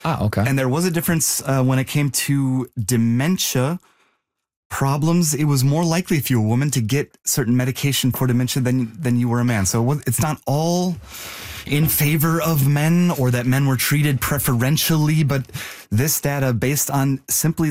Okay. And there was a difference when it came to dementia problems. It was more likely if you're a woman to get certain medication for dementia than you were a man. So it's not all in favor of men or that men were treated preferentially, but this data based on simply